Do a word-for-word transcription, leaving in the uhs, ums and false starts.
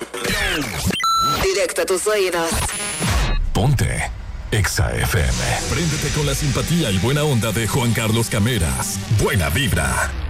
Directo a tus oídos. Ponte Exa F M. Préndete con la simpatía y buena onda de Juan Carlos Cameras. Buena vibra.